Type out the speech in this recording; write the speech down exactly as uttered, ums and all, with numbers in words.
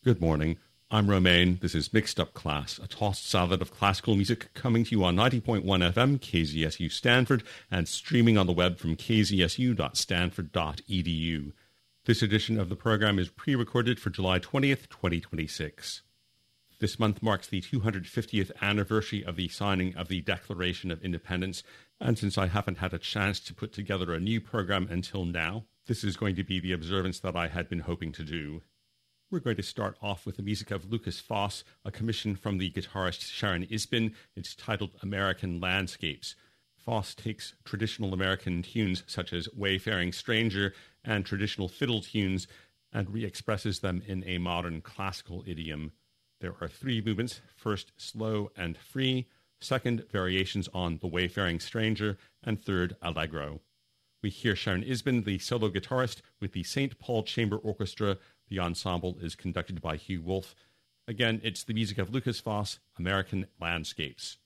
Good morning. I'm Romain. This is Mixed Up Class, a tossed salad of classical music coming to you on ninety point one F M, K Z S U Stanford, and streaming on the web from k z s u dot stanford dot e d u. This edition of the program is pre-recorded for July twentieth, twenty twenty-six. This month marks the two hundred fiftieth anniversary of the signing of the Declaration of Independence, and since I haven't had a chance to put together a new program until now, this is going to be the observance that I had been hoping to do. We're going to start off with the music of Lukas Foss, a commission from the guitarist Sharon Isbin. It's titled American Landscapes. Foss takes traditional American tunes such as Wayfaring Stranger and traditional fiddle tunes and re-expresses them in a modern classical idiom. There are three movements: first, slow and free; second, variations on the Wayfaring Stranger; and third, allegro. We hear Sharon Isbin, the solo guitarist, with the Saint Paul Chamber Orchestra. The ensemble is conducted by Hugh Wolf. Again, it's the music of Lukas Foss, American Landscapes.